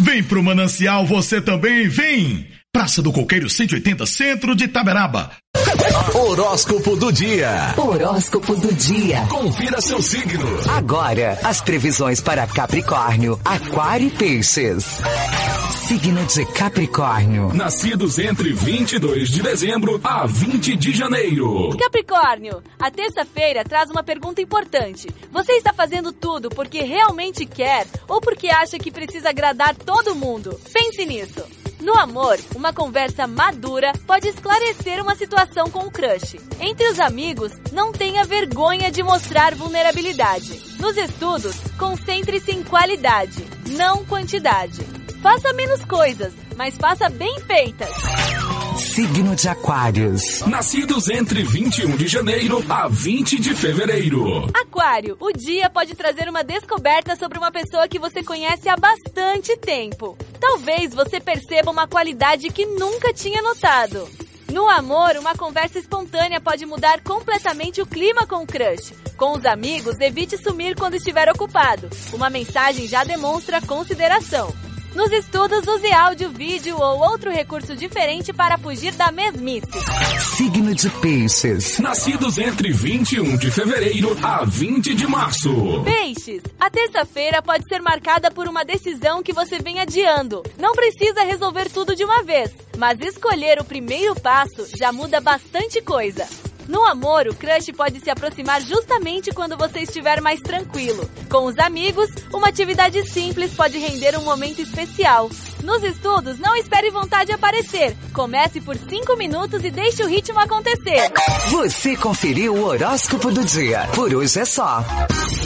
Vem pro Manancial você também, vem! Praça do Coqueiro 180, centro de Itaberaba. Horóscopo do dia. Horóscopo do dia. Confira seu signo. Agora, as previsões para Capricórnio, Aquário e Peixes. Signo de Capricórnio. Nascidos entre 22 de dezembro a 20 de janeiro. Capricórnio, a terça-feira traz uma pergunta importante. Você está fazendo tudo porque realmente quer ou porque acha que precisa agradar todo mundo? Pense nisso. No amor, uma conversa madura pode esclarecer uma situação com o crush. Entre os amigos, não tenha vergonha de mostrar vulnerabilidade. Nos estudos, concentre-se em qualidade, não quantidade. Faça menos coisas, mas faça bem feitas. Signo de Aquários. Nascidos entre 21 de janeiro a 20 de fevereiro. Aquário, o dia pode trazer uma descoberta sobre uma pessoa que você conhece há bastante tempo. Talvez você perceba uma qualidade que nunca tinha notado. No amor, uma conversa espontânea pode mudar completamente o clima com o crush. Com os amigos, evite sumir quando estiver ocupado. Uma mensagem já demonstra consideração. Nos estudos, use áudio, vídeo ou outro recurso diferente para fugir da mesmice. Signo de Peixes. Nascidos entre 21 de fevereiro a 20 de março. Peixes, a terça-feira pode ser marcada por uma decisão que você vem adiando. Não precisa resolver tudo de uma vez, mas escolher o primeiro passo já muda bastante coisa. No amor, o crush pode se aproximar justamente quando você estiver mais tranquilo. Com os amigos, uma atividade simples pode render um momento especial. Nos estudos, não espere vontade aparecer. Comece por 5 minutos e deixe o ritmo acontecer. Você conferiu o horóscopo do dia. Por hoje é só.